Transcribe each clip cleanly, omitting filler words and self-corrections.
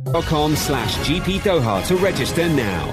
.com/GP Doha to register now.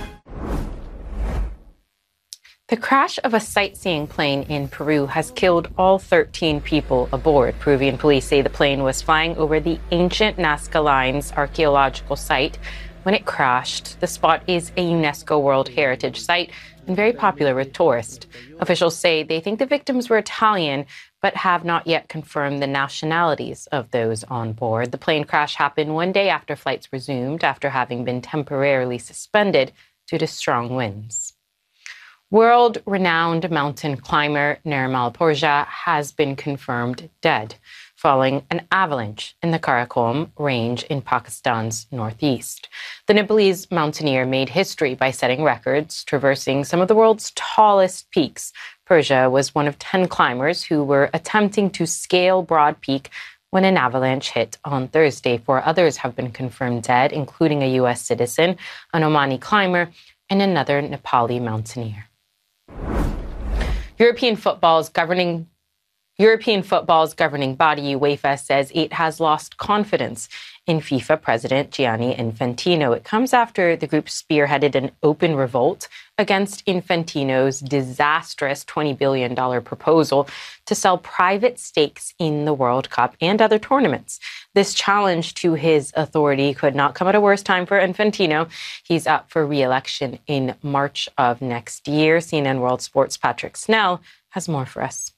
The crash of a sightseeing plane in Peru has killed all 13 people aboard. Peruvian police say the plane was flying over the ancient Nazca Lines archaeological site when it crashed. The spot is a UNESCO World Heritage Site and very popular with tourists. Officials say they think the victims were Italian, but have not yet confirmed the nationalities of those on board. The plane crash happened one day after flights resumed, after having been temporarily suspended due to strong winds. World-renowned mountain climber Nirmal Porja has been confirmed dead following an avalanche in the Karakoram range in Pakistan's northeast. The Nepalese mountaineer made history by setting records, traversing some of the world's tallest peaks. Porja was one of 10 climbers who were attempting to scale Broad Peak when an avalanche hit on Thursday. 4 others have been confirmed dead, including a U.S. citizen, an Omani climber, and another Nepali mountaineer. European football's governing body, UEFA, says it has lost confidence in FIFA President Gianni Infantino. It comes after the group spearheaded an open revolt against Infantino's disastrous $20 billion proposal to sell private stakes in the World Cup and other tournaments. This challenge to his authority could not come at a worse time for Infantino. He's up for re-election in March of next year. CNN World Sports' Patrick Snell has more for us.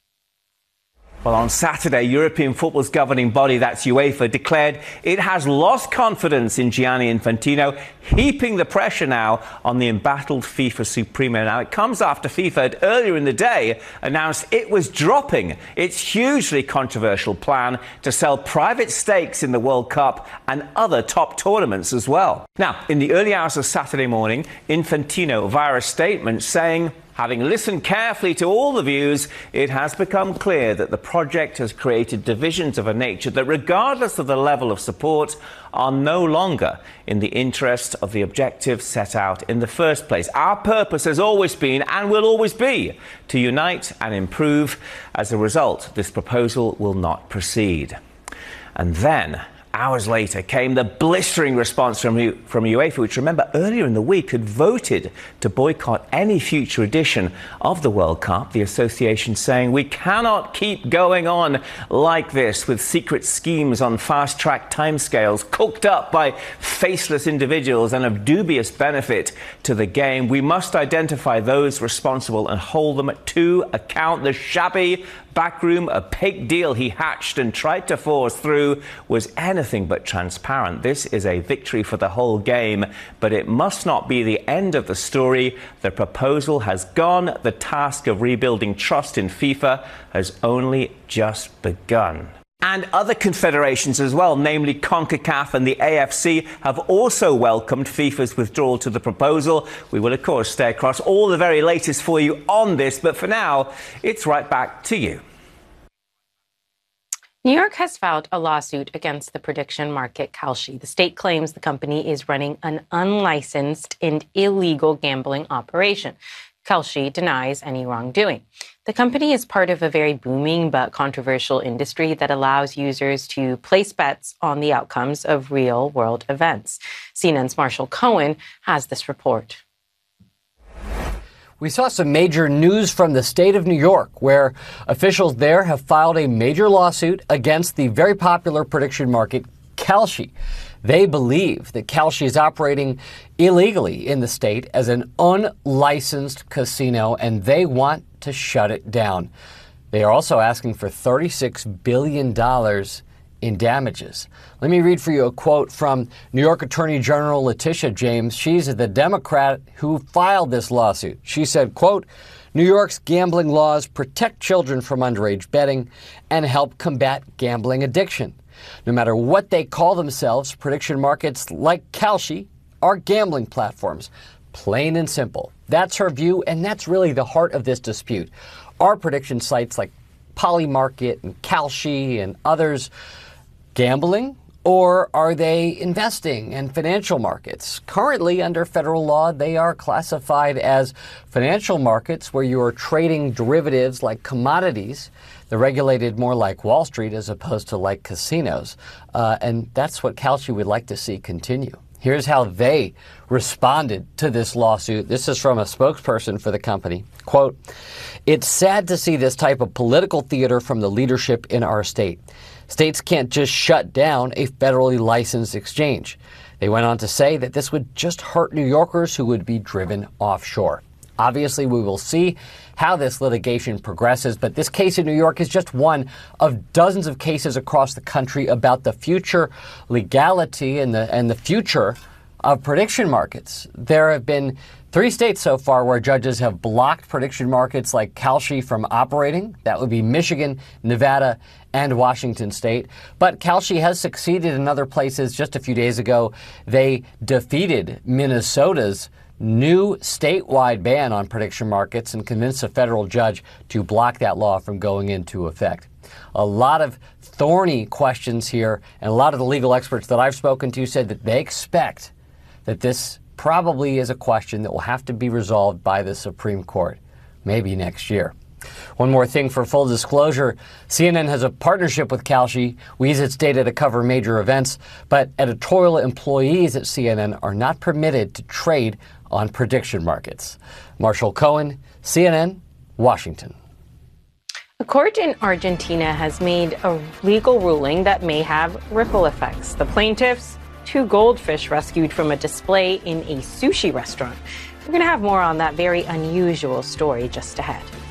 Well, on Saturday, European football's governing body, that's UEFA, declared it has lost confidence in Gianni Infantino, heaping the pressure now on the embattled FIFA Supremo. Now, it comes after FIFA had earlier in the day announced it was dropping its hugely controversial plan to sell private stakes in the World Cup and other top tournaments as well. Now, in the early hours of Saturday morning, Infantino, via a statement saying, having listened carefully to all the views, it has become clear that the project has created divisions of a nature that, regardless of the level of support, are no longer in the interest of the objectives set out in the first place. Our purpose has always been and will always be to unite and improve. As a result, this proposal will not proceed. And then, hours later, came the blistering response from UEFA, which, remember, earlier in the week had voted to boycott any future edition of the World Cup. The association saying we cannot keep going on like this with secret schemes on fast-track timescales cooked up by faceless individuals and of dubious benefit to the game. We must identify those responsible and hold them to account. The shabby backroom opaque deal he hatched and tried to force through was anything but transparent. This is a victory for the whole game, but it must not be the end of the story. The proposal has gone. The task of rebuilding trust in FIFA has only just begun. And other confederations as well, namely CONCACAF and the AFC, have also welcomed FIFA's withdrawal to the proposal. We will, of course, stay across all the very latest for you on this, but for now, it's right back to you. New York has filed a lawsuit against the prediction market Kalshi. The state claims the company is running an unlicensed and illegal gambling operation. Kalshi denies any wrongdoing. The company is part of a very booming but controversial industry that allows users to place bets on the outcomes of real-world events. CNN's Marshall Cohen has this report. We saw some major news from the state of New York, where officials there have filed a major lawsuit against the very popular prediction market Kalshi. They believe that Kalshi is operating illegally in the state as an unlicensed casino, and they want to shut it down. They are also asking for $36 billion in damages. Let me read for you a quote from New York Attorney General Letitia James. She's the Democrat who filed this lawsuit. She said, quote, New York's gambling laws protect children from underage betting and help combat gambling addiction. No matter what they call themselves, prediction markets like Kalshi are gambling platforms. Plain and simple. That's her view, and that's really the heart of this dispute. Are prediction sites like Polymarket and Kalshi and others gambling, or are they investing in financial markets? Currently, under federal law, they are classified as financial markets where you are trading derivatives like commodities. They're regulated more like Wall Street as opposed to like casinos. And that's what Kalshi would like to see continue. Here's how they responded to this lawsuit. This is from a spokesperson for the company. Quote, "It's sad to see this type of political theater from the leadership in our state. States can't just shut down a federally licensed exchange." They went on to say that this would just hurt New Yorkers who would be driven offshore. Obviously, we will see how this litigation progresses, but this case in New York is just one of dozens of cases across the country about the future legality and the future of prediction markets. There have been 3 states so far where judges have blocked prediction markets like Kalshi from operating. That would be Michigan, Nevada, and Washington State. But Kalshi has succeeded in other places. Just a few days ago, they defeated Minnesota's new statewide ban on prediction markets and convinced a federal judge to block that law from going into effect. A lot of thorny questions here, and a lot of the legal experts that I've spoken to said that they expect that this probably is a question that will have to be resolved by the Supreme Court, maybe next year. One more thing for full disclosure, CNN has a partnership with Kalshi. We use its data to cover major events, but editorial employees at CNN are not permitted to trade on prediction markets. Marshall Cohen, CNN, Washington. A court in Argentina has made a legal ruling that may have ripple effects. The plaintiffs, 2 goldfish rescued from a display in a sushi restaurant. We're going to have more on that very unusual story just ahead.